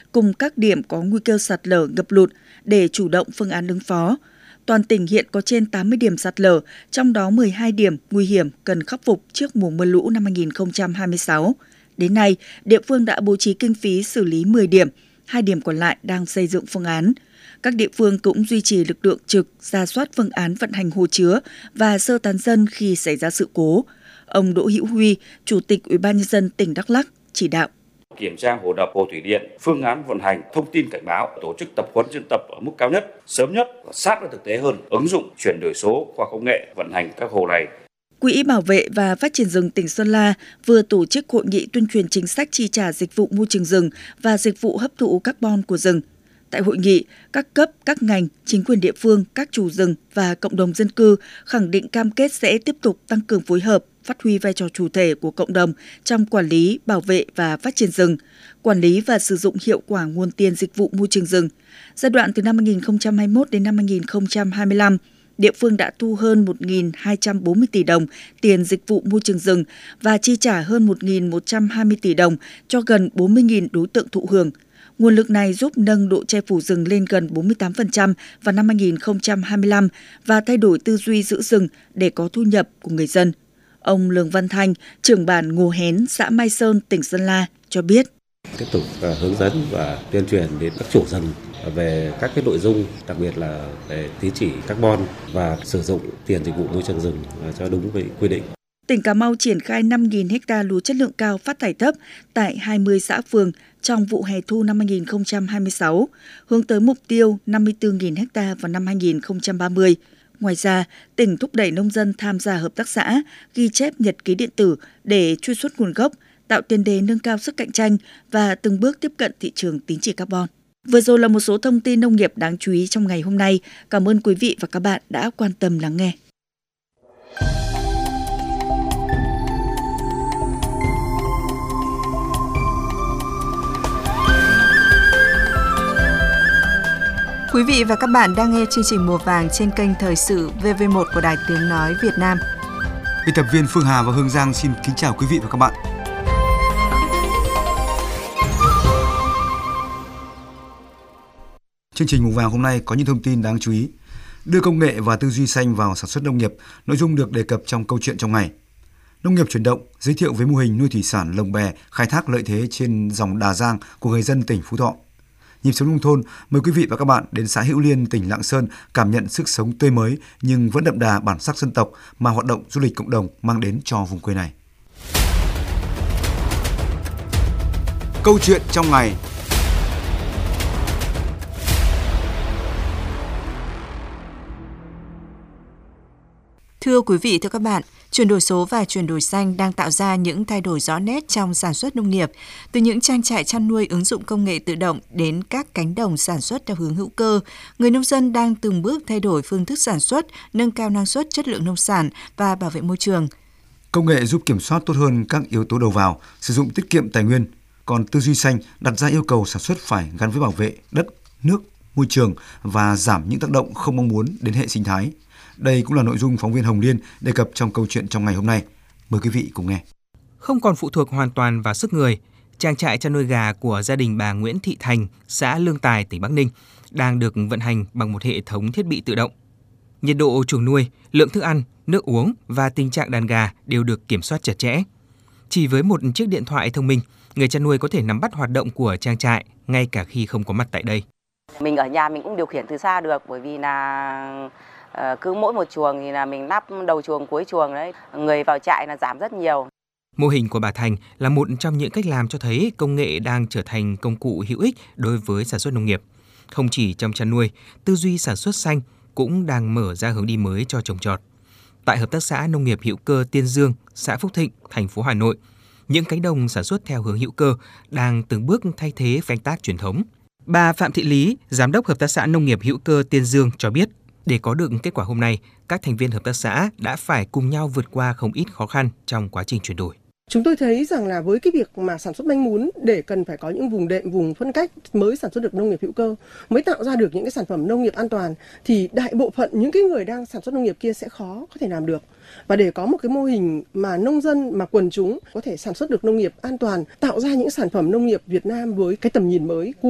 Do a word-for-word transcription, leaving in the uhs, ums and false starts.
cùng các điểm có nguy cơ sạt lở ngập lụt để chủ động phương án ứng phó. Toàn tỉnh hiện có trên tám mươi điểm sạt lở, trong đó mười hai điểm nguy hiểm cần khắc phục trước mùa mưa lũ năm hai nghìn không trăm hai mươi sáu. Đến nay, địa phương đã bố trí kinh phí xử lý mười điểm, hai điểm còn lại đang xây dựng phương án. Các địa phương cũng duy trì lực lượng trực, rà soát phương án vận hành hồ chứa và sơ tán dân khi xảy ra sự cố. Ông Đỗ Hữu Huy, Chủ tịch Ủy ban nhân dân tỉnh Đắk Lắk chỉ đạo. Kiểm tra hồ đập, hồ thủy điện, phương án vận hành, thông tin cảnh báo, tổ chức tập huấn diễn tập ở mức cao nhất, sớm nhất và sát với thực tế hơn, ứng dụng chuyển đổi số khoa công nghệ vận hành các hồ này. Quỹ Bảo vệ và Phát triển rừng tỉnh Sơn La vừa tổ chức hội nghị tuyên truyền chính sách chi trả dịch vụ môi trường rừng và dịch vụ hấp thụ carbon của rừng. Tại hội nghị, các cấp, các ngành, chính quyền địa phương, các chủ rừng và cộng đồng dân cư khẳng định cam kết sẽ tiếp tục tăng cường phối hợp, phát huy vai trò chủ thể của cộng đồng trong quản lý, bảo vệ và phát triển rừng, quản lý và sử dụng hiệu quả nguồn tiền dịch vụ môi trường rừng. Giai đoạn từ năm hai nghìn không trăm hai mươi mốt đến năm hai nghìn không trăm hai mươi lăm, địa phương đã thu hơn một nghìn hai trăm bốn mươi tỷ đồng tiền dịch vụ môi trường rừng và chi trả hơn một nghìn một trăm hai mươi tỷ đồng cho gần bốn mươi nghìn đối tượng thụ hưởng. Nguồn lực này giúp nâng độ che phủ rừng lên gần bốn mươi tám phần trăm vào năm hai nghìn không trăm hai mươi lăm và thay đổi tư duy giữ rừng để có thu nhập của người dân. Ông Lương Văn Thanh, trưởng bản Ngô Hén, xã Mai Sơn, tỉnh Sơn La cho biết. Tiếp tục hướng dẫn và tuyên truyền đến các chủ rừng về các cái nội dung, đặc biệt là về tín chỉ carbon và sử dụng tiền dịch vụ môi trường rừng cho đúng với quy định. Tỉnh Cà Mau triển khai năm nghìn ha lúa chất lượng cao phát thải thấp tại hai mươi xã phường trong vụ hè thu năm hai nghìn không trăm hai mươi sáu, hướng tới mục tiêu năm mươi tư nghìn ha vào năm hai nghìn không trăm ba mươi. Ngoài ra, tỉnh thúc đẩy nông dân tham gia hợp tác xã, ghi chép nhật ký điện tử để truy xuất nguồn gốc, tạo tiền đề nâng cao sức cạnh tranh và từng bước tiếp cận thị trường tín chỉ carbon. Vừa rồi là một số thông tin nông nghiệp đáng chú ý trong ngày hôm nay. Cảm ơn quý vị và các bạn đã quan tâm lắng nghe. Quý vị và các bạn đang nghe chương trình Mùa Vàng trên kênh Thời sự vê vê một của Đài Tiếng Nói Việt Nam. Biên tập viên Phương Hà và Hương Giang xin kính chào quý vị và các bạn. Chương trình Mùa Vàng hôm nay có những thông tin đáng chú ý. Đưa công nghệ và tư duy xanh vào sản xuất nông nghiệp, nội dung được đề cập trong câu chuyện trong ngày. Nông nghiệp chuyển động giới thiệu về mô hình nuôi thủy sản lồng bè, khai thác lợi thế trên dòng Đà Giang của người dân tỉnh Phú Thọ. Nhịp sống nông thôn, mời quý vị và các bạn đến xã Hữu Liên, tỉnh Lạng Sơn cảm nhận sức sống tươi mới nhưng vẫn đậm đà bản sắc dân tộc mà hoạt động du lịch cộng đồng mang đến cho vùng quê này. Câu chuyện trong ngày. Thưa quý vị, thưa các bạn, chuyển đổi số và chuyển đổi xanh đang tạo ra những thay đổi rõ nét trong sản xuất nông nghiệp. Từ những trang trại chăn nuôi ứng dụng công nghệ tự động đến các cánh đồng sản xuất theo hướng hữu cơ, người nông dân đang từng bước thay đổi phương thức sản xuất, nâng cao năng suất, chất lượng nông sản và bảo vệ môi trường. Công nghệ giúp kiểm soát tốt hơn các yếu tố đầu vào, sử dụng tiết kiệm tài nguyên. Còn tư duy xanh đặt ra yêu cầu sản xuất phải gắn với bảo vệ đất, nước, môi trường và giảm những tác động không mong muốn đến hệ sinh thái. Đây cũng là nội dung phóng viên Hồng Liên đề cập trong câu chuyện trong ngày hôm nay. Mời quý vị cùng nghe. Không còn phụ thuộc hoàn toàn vào sức người, trang trại chăn nuôi gà của gia đình bà Nguyễn Thị Thành, xã Lương Tài, tỉnh Bắc Ninh đang được vận hành bằng một hệ thống thiết bị tự động. Nhiệt độ chuồng nuôi, lượng thức ăn, nước uống và tình trạng đàn gà đều được kiểm soát chặt chẽ. Chỉ với một chiếc điện thoại thông minh, người chăn nuôi có thể nắm bắt hoạt động của trang trại ngay cả khi không có mặt tại đây. Mình ở nhà mình cũng điều khiển từ xa được, bởi vì là cứ mỗi một chuồng thì là mình lắp đầu chuồng cuối chuồng đấy, người vào trại là giảm rất nhiều. Mô hình của bà Thành là một trong những cách làm cho thấy công nghệ đang trở thành công cụ hữu ích đối với sản xuất nông nghiệp. Không chỉ trong chăn nuôi, tư duy sản xuất xanh cũng đang mở ra hướng đi mới cho trồng trọt. Tại Hợp tác xã Nông nghiệp hữu cơ Tiên Dương, xã Phúc Thịnh, thành phố Hà Nội, những cánh đồng sản xuất theo hướng hữu cơ đang từng bước thay thế canh tác truyền thống. Bà Phạm Thị Lý, Giám đốc Hợp tác xã Nông nghiệp hữu cơ Tiên Dương cho biết, để có được kết quả hôm nay, các thành viên hợp tác xã đã phải cùng nhau vượt qua không ít khó khăn trong quá trình chuyển đổi. Chúng tôi thấy rằng là với cái việc mà sản xuất manh mún để cần phải có những vùng đệm, vùng phân cách mới sản xuất được nông nghiệp hữu cơ, mới tạo ra được những cái sản phẩm nông nghiệp an toàn, thì đại bộ phận những cái người đang sản xuất nông nghiệp kia sẽ khó có thể làm được. Và để có một cái mô hình mà nông dân, mà quần chúng có thể sản xuất được nông nghiệp an toàn, tạo ra những sản phẩm nông nghiệp Việt Nam với cái tầm nhìn mới.